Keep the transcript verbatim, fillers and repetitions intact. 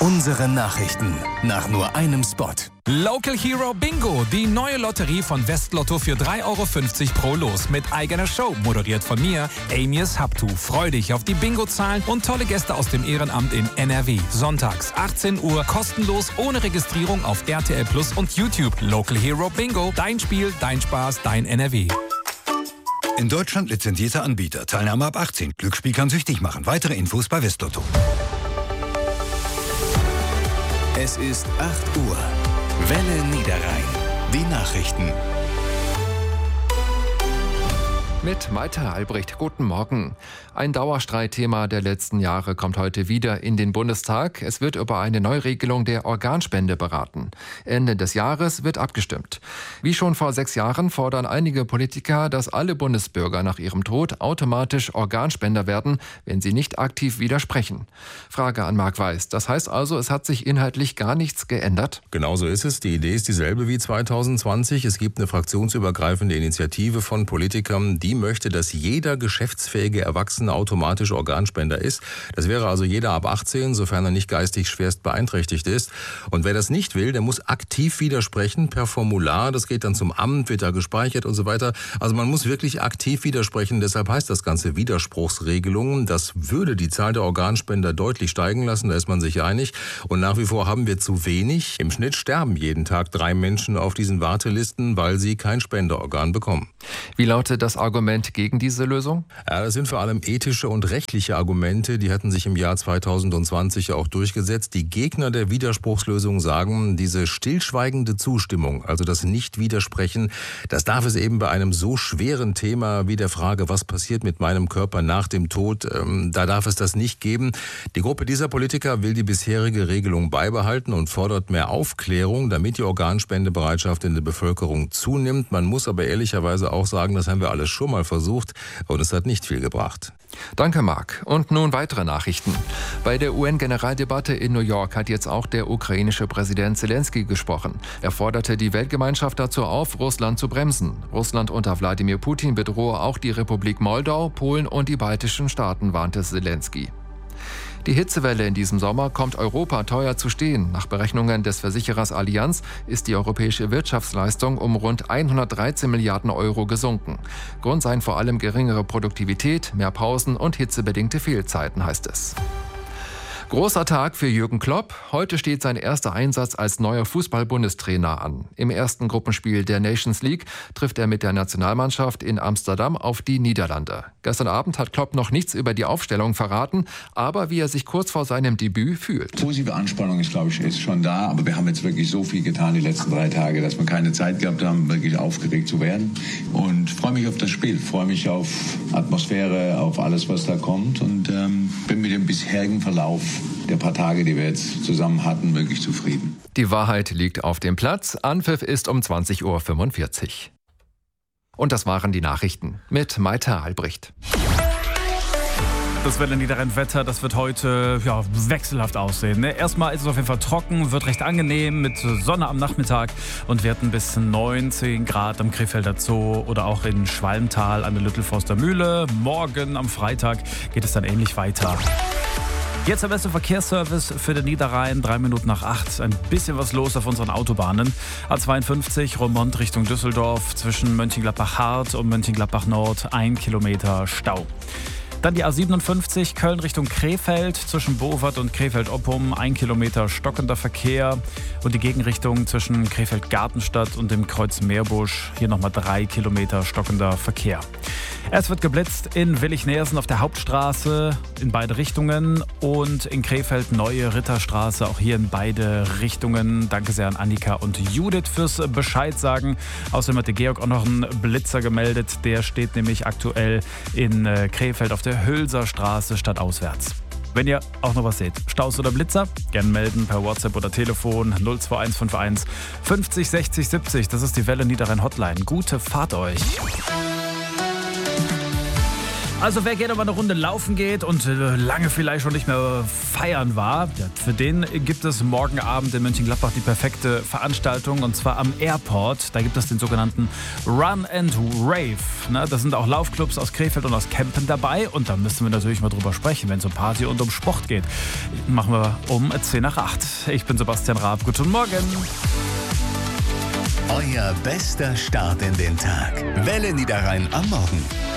Unsere Nachrichten nach nur einem Spot. Local Hero Bingo, die neue Lotterie von Westlotto für drei Euro fünfzig pro Los mit eigener Show, moderiert von mir, Amias Habtu. Freu dich auf die Bingo-Zahlen und tolle Gäste aus dem Ehrenamt in N R W. Sonntags achtzehn Uhr, kostenlos, ohne Registrierung auf R T L Plus und YouTube. Local Hero Bingo, dein Spiel, dein Spaß, dein N R W. In Deutschland lizenzierter Anbieter. Teilnahme ab achtzehn. Glücksspiel kann süchtig machen. Weitere Infos bei Westlotto. Es ist acht Uhr. Welle Niederrhein. Die Nachrichten. Mit Malte Albrecht. Guten Morgen. Ein Dauerstreitthema der letzten Jahre kommt heute wieder in den Bundestag. Es wird über eine Neuregelung der Organspende beraten. Ende des Jahres wird abgestimmt. Wie schon vor sechs Jahren fordern einige Politiker, dass alle Bundesbürger nach ihrem Tod automatisch Organspender werden, wenn sie nicht aktiv widersprechen. Frage an Marc Weiß. Das heißt also, es hat sich inhaltlich gar nichts geändert? Genauso ist es. Die Idee ist dieselbe wie zwanzig zwanzig. Es gibt eine fraktionsübergreifende Initiative von Politikern, die möchte, dass jeder geschäftsfähige Erwachsene automatisch Organspender ist. Das wäre also jeder ab achtzehn, sofern er nicht geistig schwerst beeinträchtigt ist. Und wer das nicht will, der muss aktiv widersprechen per Formular. Das geht dann zum Amt, wird da gespeichert und so weiter. Also man muss wirklich aktiv widersprechen. Deshalb heißt das Ganze Widerspruchsregelungen. Das würde die Zahl der Organspender deutlich steigen lassen. Da ist man sich einig. Und nach wie vor haben wir zu wenig. Im Schnitt sterben jeden Tag drei Menschen auf diesen Wartelisten, weil sie kein Spenderorgan bekommen. Wie lautet das Argument gegen diese Lösung? Ja, das sind vor allem ethische und rechtliche Argumente. Die hatten sich im Jahr zwanzig zwanzig auch durchgesetzt. Die Gegner der Widerspruchslösung sagen, diese stillschweigende Zustimmung, also das Nicht-Widersprechen, das darf es eben bei einem so schweren Thema wie der Frage, was passiert mit meinem Körper nach dem Tod, ähm, da darf es das nicht geben. Die Gruppe dieser Politiker will die bisherige Regelung beibehalten und fordert mehr Aufklärung, damit die Organspendebereitschaft in der Bevölkerung zunimmt. Man muss aber ehrlicherweise auch sagen, das haben wir alles schon mal versucht und es hat nicht viel gebracht. Danke, Marc. Und nun weitere Nachrichten. Bei der U N-Generaldebatte in New York hat jetzt auch der ukrainische Präsident Zelensky gesprochen. Er forderte die Weltgemeinschaft dazu auf, Russland zu bremsen. Russland unter Wladimir Putin bedrohe auch die Republik Moldau, Polen und die baltischen Staaten, warnte Zelensky. Die Hitzewelle in diesem Sommer kommt Europa teuer zu stehen. Nach Berechnungen des Versicherers Allianz ist die europäische Wirtschaftsleistung um rund hundertdreizehn Milliarden Euro gesunken. Grund seien vor allem geringere Produktivität, mehr Pausen und hitzebedingte Fehlzeiten, heißt es. Großer Tag für Jürgen Klopp. Heute steht sein erster Einsatz als neuer Fußball-Bundestrainer an. Im ersten Gruppenspiel der Nations League trifft er mit der Nationalmannschaft in Amsterdam auf die Niederlande. Gestern Abend hat Klopp noch nichts über die Aufstellung verraten, aber wie er sich kurz vor seinem Debüt fühlt. Positive Anspannung ist, glaube ich, ist schon da, aber wir haben jetzt wirklich so viel getan die letzten drei Tage, dass wir keine Zeit gehabt haben, wirklich aufgeregt zu werden. Und freue mich auf das Spiel, freue mich auf Atmosphäre, auf alles, was da kommt und ähm, bin mit dem bisherigen Verlauf der paar Tage, die wir jetzt zusammen hatten, wirklich zufrieden. Die Wahrheit liegt auf dem Platz. Anpfiff ist um zwanzig Uhr fünfundvierzig. Und das waren die Nachrichten mit Malte Albrecht. Das Welle Niederrhein-Wetter, das wird heute ja, wechselhaft aussehen. Ne? Erstmal ist es auf jeden Fall trocken, wird recht angenehm mit Sonne am Nachmittag und wir hatten bis neunzehn Grad am Krefelder Zoo oder auch in Schwalmtal an der Lüttelforster Mühle. Morgen am Freitag geht es dann ähnlich weiter. Jetzt der beste Verkehrsservice für den Niederrhein, drei Minuten nach acht. Ein bisschen was los auf unseren Autobahnen. A zweiundfünfzig, Roermond Richtung Düsseldorf, zwischen Mönchengladbach-Hart und Mönchengladbach-Nord, ein Kilometer Stau. Dann die A siebenundfünfzig, Köln Richtung Krefeld, zwischen Bovard und Krefeld-Oppum, ein Kilometer stockender Verkehr. Und die Gegenrichtung zwischen Krefeld-Gartenstadt und dem Kreuz Meerbusch, hier nochmal drei Kilometer stockender Verkehr. Es wird geblitzt in Willig-Neersen auf der Hauptstraße in beide Richtungen und in Krefeld Neue Ritterstraße, auch hier in beide Richtungen. Danke sehr an Annika und Judith fürs Bescheid sagen. Außerdem hat der Georg auch noch einen Blitzer gemeldet. Der steht nämlich aktuell in Krefeld auf der Hülser Straße stadtauswärts. Wenn ihr auch noch was seht, Staus oder Blitzer, gerne melden per WhatsApp oder Telefon null zwei eins fünf eins fünfzig sechzig siebzig. Das ist die Welle Niederrhein Hotline. Gute Fahrt euch. Also wer gerne mal eine Runde laufen geht und äh, lange vielleicht schon nicht mehr feiern war, ja, für den gibt es morgen Abend in Mönchengladbach die perfekte Veranstaltung, und zwar am Airport. Da gibt es den sogenannten Run and Rave. Ne? Da sind auch Laufclubs aus Krefeld und aus Kempen dabei, und da müssen wir natürlich mal drüber sprechen, wenn es um Party und um Sport geht. Machen wir um zehn nach acht. Ich bin Sebastian Raab. Guten Morgen. Euer bester Start in den Tag. Welle Niederrhein am Morgen.